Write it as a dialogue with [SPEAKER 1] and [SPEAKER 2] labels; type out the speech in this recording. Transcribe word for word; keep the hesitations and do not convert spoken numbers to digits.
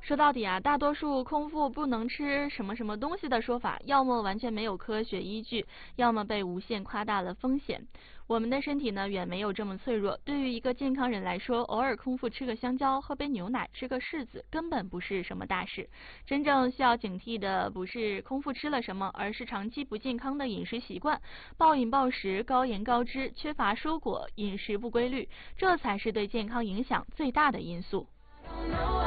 [SPEAKER 1] 说到底啊，大多数空腹不能吃什么什么东西的说法，要么完全没有科学依据，要么被无限夸大了风险。我们的身体呢，远没有这么脆弱。对于一个健康人来说，偶尔空腹吃个香蕉、喝杯牛奶、吃个柿子，根本不是什么大事。真正需要警惕的不是空腹吃了什么，而是长期不健康的饮食习惯，暴饮暴食、高盐高脂、缺乏蔬果、饮食不规律，这才是对健康影响最大的因素。